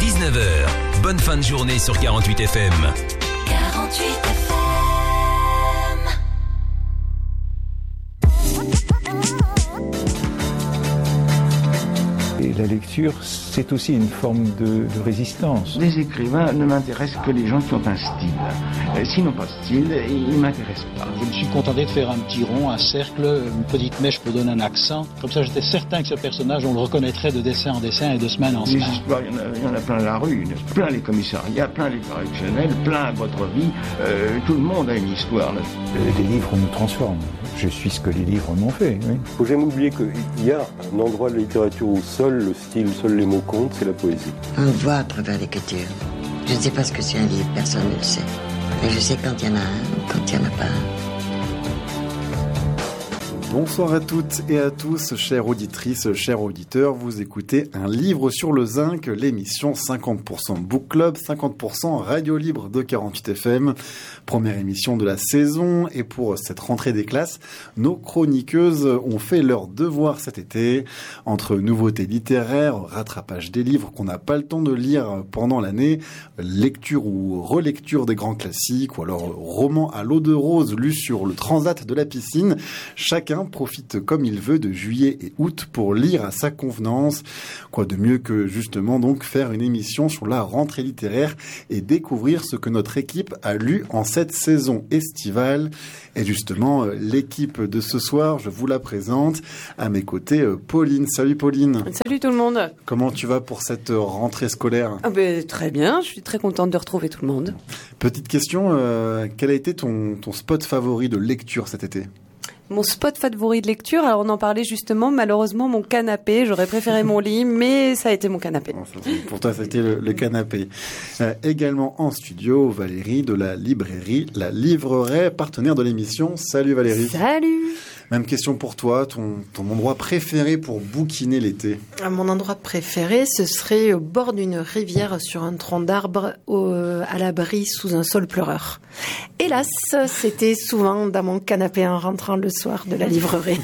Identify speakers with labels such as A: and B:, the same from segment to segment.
A: 19h. Bonne fin de journée sur 48 FM.
B: 48 FM.
C: Et la lecture, c'est aussi une forme de résistance.
D: Les écrivains ne m'intéressent que les gens qui ont un style. S'ils n'ont pas de style, ils ne m'intéressent pas.
E: Je me suis contenté de faire un petit rond, un cercle, une petite mèche pour donner un accent. Comme ça, j'étais certain que ce personnage, on le reconnaîtrait de dessin en dessin et de semaine en semaine.
D: Les histoires, il y en a plein la rue, plein les commissariats, plein les correctionnels, plein votre vie. Tout le monde a une histoire.
C: Les livres nous transforment. Je suis ce que les livres m'ont fait. Oui.
F: Faut jamais oublier qu'il y a un endroit de la littérature où seul le style, seuls les mots comptent, c'est la poésie.
G: On voit à travers l'écriture. Je ne sais pas ce que c'est un livre, personne ne le sait. Mais je sais quand il y en a un ou quand il n'y en a pas un.
H: Bonsoir à toutes et à tous, chères auditrices, chers auditeurs. Vous écoutez Un livre sur le zinc, l'émission 50% Book Club, 50% Radio Libre de 48 FM. Première émission de la saison, et pour cette rentrée des classes, nos chroniqueuses ont fait leur devoir cet été. Entre nouveautés littéraires, rattrapage des livres qu'on n'a pas le temps de lire pendant l'année, lecture ou relecture des grands classiques, ou alors roman à l'eau de rose lu sur le transat de la piscine, chacun profite comme il veut de juillet et août pour lire à sa convenance. Quoi de mieux que justement donc faire une émission sur la rentrée littéraire et découvrir ce que notre équipe a lu en cette saison estivale. Et justement, l'équipe de ce soir, je vous la présente. À mes côtés, Pauline. Salut Pauline.
I: Salut tout le monde.
H: Comment tu vas pour cette rentrée scolaire ?
I: Très bien, je suis très contente de retrouver tout le monde.
H: Petite question, quel a été ton spot favori de lecture cet été ?
I: Mon spot favori de lecture, alors on en parlait justement, malheureusement mon canapé, j'aurais préféré mon lit, mais ça a été mon canapé.
H: Pour toi, ça a été le canapé. Également en studio, Valérie de la librairie La Livreraie, partenaire de l'émission. Salut Valérie.
J: Salut.
H: Même question pour toi, ton endroit préféré pour bouquiner l'été ?
J: Mon endroit préféré, ce serait au bord d'une rivière sur un tronc d'arbre, à l'abri sous un sol pleureur. Hélas, c'était souvent dans mon canapé en rentrant le soir de la librairie.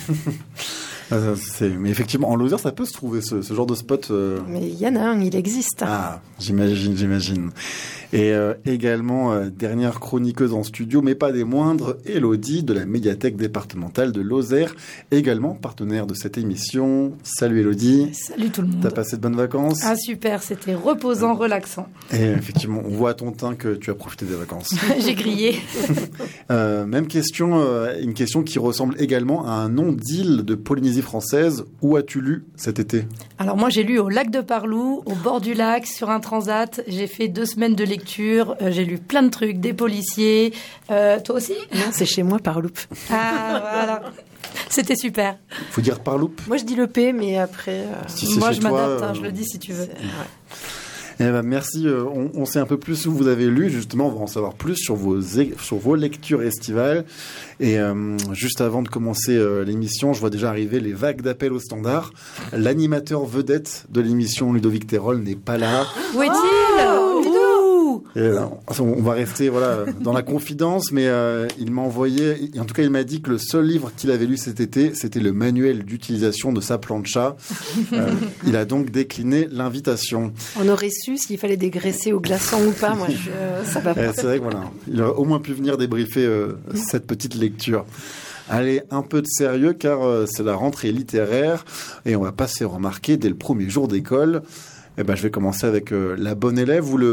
H: Mais effectivement, en Lozère, ça peut se trouver ce genre de spot.
J: Mais il y en a un, il existe.
H: Ah, j'imagine. Et également, dernière chroniqueuse en studio, mais pas des moindres, Élodie de la médiathèque départementale de Lozère, également partenaire de cette émission. Salut Élodie.
K: Salut tout le monde.
H: T'as passé de bonnes vacances ?
K: Ah super, c'était reposant, relaxant.
H: Et effectivement, on voit à ton teint que tu as profité des vacances.
K: J'ai grillé.
H: Même question, une question qui ressemble également à un nom d'île de Polynésie française. Où as-tu lu cet été ?
K: Alors moi j'ai lu au lac de Parlou, au bord du lac, sur un transat. J'ai fait 2 semaines de lecture. J'ai lu plein de trucs, des policiers. Toi aussi ?
J: Non, c'est chez moi, Parloup.
K: Ah voilà. C'était super.
H: Faut dire Parloup ?
J: Moi je dis le P, mais après...
K: moi je m'adapte, je le dis si tu veux.
H: Eh ben, merci. On sait un peu plus où vous avez lu. Justement, on va en savoir plus sur vos lectures estivales. Et juste avant de commencer l'émission, je vois déjà arriver les vagues d'appels au standard. L'animateur vedette de l'émission, Ludovic Terol, n'est pas là.
K: Où est-il ?
H: Et on va rester dans la confidence, mais il m'a envoyé, en tout cas il m'a dit que le seul livre qu'il avait lu cet été, c'était le manuel d'utilisation de sa plancha. Il a donc décliné l'invitation.
J: On aurait su s'il fallait dégraisser au glaçon ou pas. Moi, ça va pas.
H: C'est vrai que il aurait au moins pu venir débriefer cette petite lecture. Allez, un peu de sérieux car c'est la rentrée littéraire et on va pas se remarquer dès le premier jour d'école. Eh ben, je vais commencer avec la bonne élève ou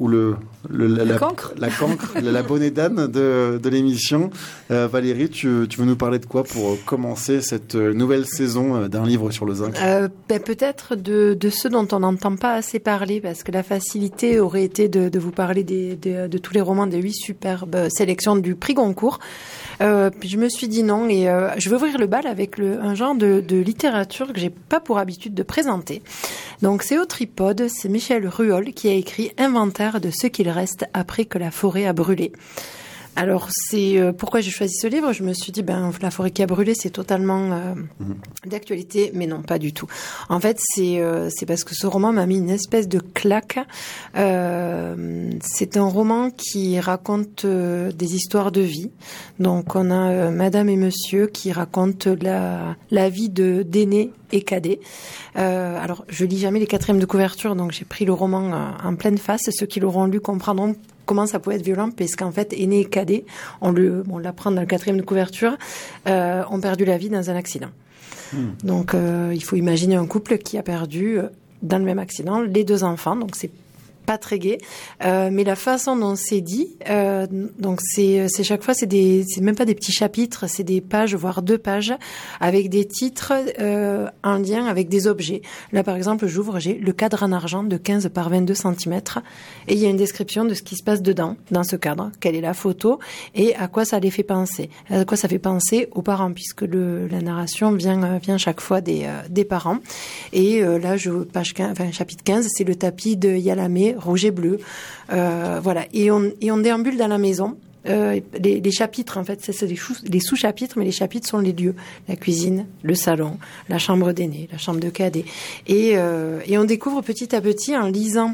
H: la
K: cancre.
H: La cancre, la bonne d'âne de l'émission. Valérie, tu veux nous parler de quoi pour commencer cette nouvelle saison d'un livre sur le zinc ?
J: Peut-être de ceux dont on n'entend pas assez parler, parce que la facilité aurait été de vous parler de tous les romans des 8 superbes sélections du prix Goncourt. Puis je me suis dit non, et je veux ouvrir le bal avec un genre de littérature que j'ai pas pour habitude de présenter. Donc c'est au Tripode, c'est Michel Ruol qui a écrit Inventaire de ce qu'il reste après que la forêt a brûlé. Alors, c'est pourquoi j'ai choisi ce livre. Je me suis dit, La forêt qui a brûlé, c'est totalement d'actualité, mais non, pas du tout. En fait, c'est parce que ce roman m'a mis une espèce de claque. C'est un roman qui raconte des histoires de vie. Donc, on a Madame et Monsieur qui racontent la vie d'aînés et cadets. Alors, je lis jamais les 4e de couverture, donc j'ai pris le roman en pleine face. Ceux qui l'auront lu comprendront comment ça peut être violent, parce qu'en fait, aîné et cadet, on l'apprend dans le 4e de couverture, ont perdu la vie dans un accident. Donc, il faut imaginer un couple qui a perdu, dans le même accident, les 2 enfants. Donc, c'est pas très gai, mais la façon dont c'est dit, donc c'est chaque fois c'est même pas des petits chapitres, c'est des pages, voire 2 pages, avec des titres en lien avec des objets. Là par exemple, j'ai le cadre en argent de 15 par 22 cm et il y a une description de ce qui se passe dedans, dans ce cadre, quelle est la photo et à quoi ça les fait penser. À quoi ça fait penser aux parents, puisque la narration vient chaque fois des parents. Et là, chapitre 15, c'est le tapis de Yalamé, rouge et bleu, voilà. Et on déambule dans la maison. Les chapitres, en fait, c'est des sous-chapitres, mais les chapitres sont les lieux: la cuisine, le salon, la chambre d'aîné, la chambre de cadet. Et on découvre petit à petit, en lisant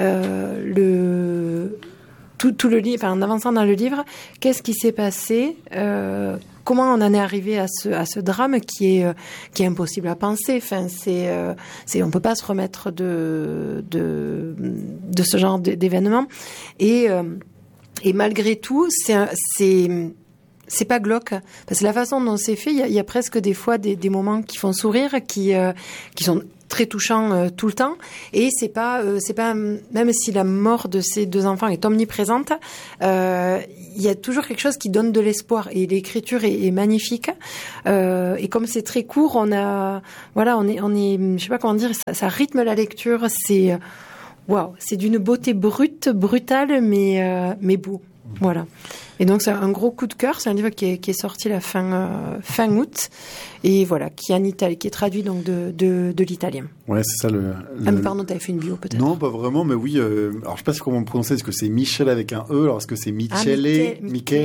J: tout le livre, en avançant dans le livre, qu'est-ce qui s'est passé, comment on en est arrivé à ce drame qui est impossible à penser. Enfin, on peut pas se remettre de ce genre d'événement. Et malgré tout, c'est pas glauque, parce que la façon dont c'est fait, il y a presque des fois des moments qui font sourire, qui sont très touchants tout le temps, et c'est pas même si la mort de ces 2 enfants est omniprésente, il y a toujours quelque chose qui donne de l'espoir, et l'écriture est magnifique, et comme c'est très court, on est je sais pas comment dire, ça rythme la lecture, c'est d'une beauté brutale, mais beau. Voilà. Et donc c'est un gros coup de cœur. C'est un livre qui est sorti la fin août, et voilà, qui est en Italie, qui est traduit donc de l'italien.
H: Ouais, c'est ça
J: pardon, t'avais fait une bio peut-être? Non,
H: pas vraiment, mais oui. Alors je sais pas comment prononcer. Est-ce que c'est Michel avec un E? Alors est-ce que c'est Michele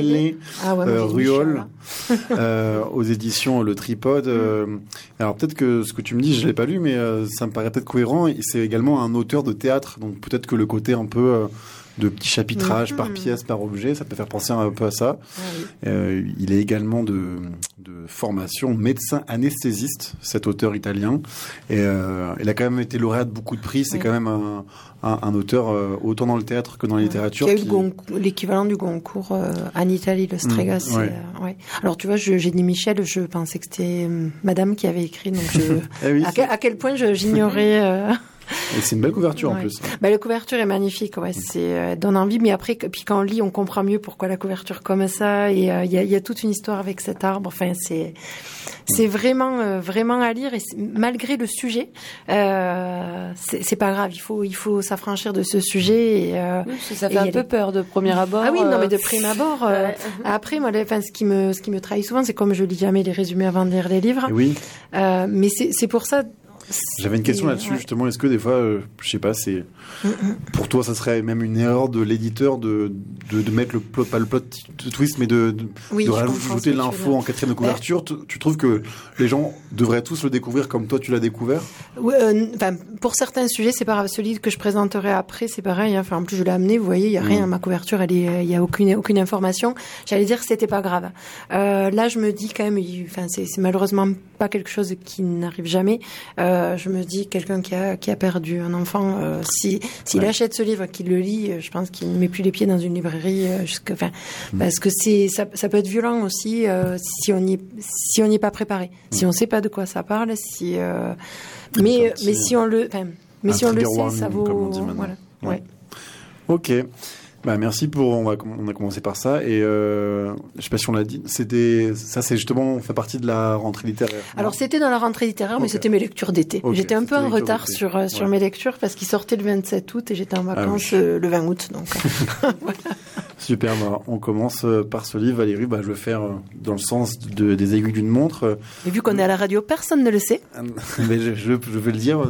H: Ruol aux éditions Le Tripode. Alors peut-être que ce que tu me dis, je l'ai pas lu, mais ça me paraît peut-être cohérent. C'est également un auteur de théâtre, donc peut-être que le côté un peu de petits chapitrages par pièce, par objet, ça peut faire penser un peu à ça. Il est également de formation médecin anesthésiste, cet auteur italien. Et il a quand même été lauréat de beaucoup de prix. C'est quand même un auteur autant dans le théâtre que dans la littérature.
J: Qui a eu l'équivalent du Goncourt en Italie, le Strega. Alors tu vois, j'ai dit Michel, je pensais que c'était Madame qui avait écrit. Donc à quel point j'ignorais...
H: Et c'est une belle couverture en plus.
J: La couverture est magnifique, c'est donne envie. Mais après, puis quand on lit, on comprend mieux pourquoi la couverture comme ça. Et il y a toute une histoire avec cet arbre. Enfin, c'est vraiment vraiment à lire. Et malgré le sujet, c'est pas grave. Il faut s'affranchir de ce sujet. Et,
I: ça fait un peu peur de premier abord.
J: Ah oui, non, mais de prime abord. Après, moi, ce qui me trahit souvent, c'est comme je lis jamais les résumés avant de lire les livres.
H: Oui.
J: Mais c'est pour ça.
H: J'avais une question là-dessus, justement. Est-ce que des fois, je sais pas, pour toi, ça serait même une erreur de l'éditeur de mettre le plot, pas le plot twist, mais de rajouter l'info en 4e de couverture. Tu trouves que les gens devraient tous le découvrir comme toi tu l'as découvert?
J: Pour certains sujets, c'est pas grave. Celui que je présenterai après, c'est pareil. En plus, je l'ai amené. Vous voyez, il y a rien. Ma couverture, il y a aucune information. J'allais dire que c'était pas grave. Là, je me dis quand même, c'est malheureusement pas quelque chose qui n'arrive jamais. Je me dis, quelqu'un qui a perdu un enfant, s'il achète ce livre, qu'il le lit, je pense qu'il ne met plus les pieds dans une librairie, parce que ça peut être violent aussi si on n'y est pas préparé, si on ne sait pas de quoi ça parle, mais si on le sait, ça vaut.
H: Comme on dit maintenant.
J: Voilà.
H: Ok. Merci on a commencé par ça, et je sais pas si on l'a dit, c'est justement, fait partie de la rentrée littéraire.
J: Alors c'était dans la rentrée littéraire, mais c'était mes lectures d'été. J'étais un peu en retard sur mes lectures parce qu'ils sortaient le 27 août et j'étais en vacances le 20 août, donc. Voilà.
H: Super, on commence par ce livre. Valérie, je vais faire dans le sens des aiguilles d'une montre.
J: Et vu qu'on est à la radio, personne ne le sait.
H: Mais je vais le dire.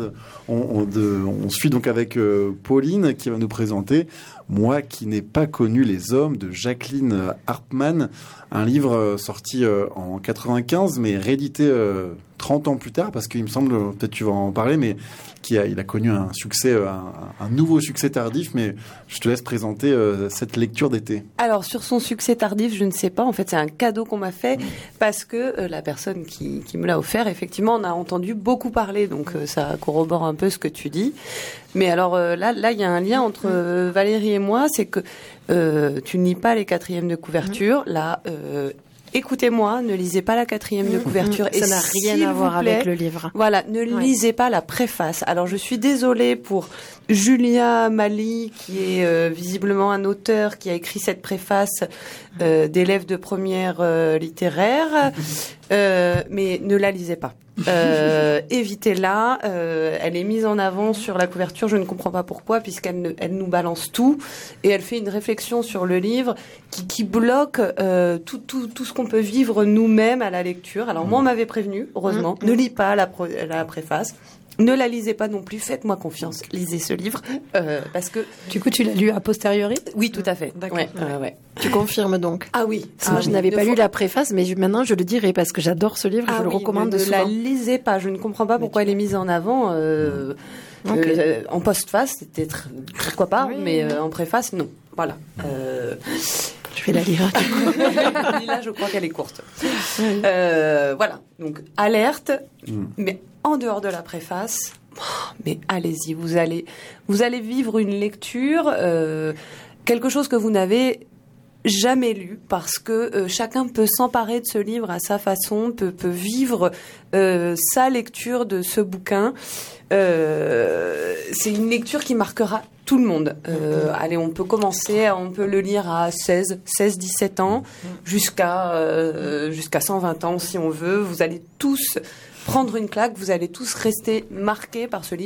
H: On suit donc avec Pauline qui va nous présenter « Moi qui n'ai pas connu les hommes » de Jacqueline Harpman. Un livre sorti en 95, mais réédité 30 ans plus tard, parce qu'il me semble, peut-être tu vas en parler, mais il a connu un succès, un nouveau succès tardif, mais je te laisse présenter cette lecture d'été.
I: Alors, sur son succès tardif, je ne sais pas. En fait, c'est un cadeau qu'on m'a fait parce que la personne qui me l'a offert, effectivement, on a entendu beaucoup parler. Donc, ça corrobore un peu ce que tu dis. Mais alors, là, il y a un lien entre Valérie et moi. C'est que tu ne lis pas les 4e de couverture. Là, écoutez-moi, ne lisez pas la 4e de couverture.
J: Ça n'a rien à voir avec le livre.
I: Voilà, ne lisez pas la préface. Alors, je suis désolée pour Julia Mali, qui est visiblement un auteur qui a écrit cette préface d'élèves de première littéraire, mais ne la lisez pas. Évitez-la. Elle est mise en avant sur la couverture. Je ne comprends pas pourquoi, puisqu'elle elle nous balance tout et elle fait une réflexion sur le livre qui bloque tout ce qu'on peut vivre nous-mêmes à la lecture. Alors moi, on m'avait prévenu, heureusement, ne lis pas la préface. Ne la lisez pas non plus, faites-moi confiance, lisez ce livre, parce que...
K: Du coup, tu l'as lu a posteriori ?
I: Oui, tout à fait.
K: D'accord.
I: Ouais.
J: Tu confirmes donc ?
I: Ah oui.
J: Moi, je n'avais pas lu la préface, mais maintenant je le dirai, parce que j'adore ce livre, je le recommande souvent.
I: Ne la lisez pas, je ne comprends pas pourquoi elle est mise en avant. En postface, pourquoi pas, mais en préface, non. Voilà.
J: Je vais la lire.
I: Là, je crois qu'elle est courte. Voilà. Donc, alerte, mais en dehors de la préface, mais allez-y, vous allez vivre une lecture, quelque chose que vous n'avez jamais lu, parce que chacun peut s'emparer de ce livre à sa façon, peut vivre sa lecture de ce bouquin. C'est une lecture qui marquera tout le monde. Allez, on peut le lire à 16-17 ans, jusqu'à 120 ans si on veut. Vous allez tous prendre une claque, vous allez tous rester marqués par ce livre.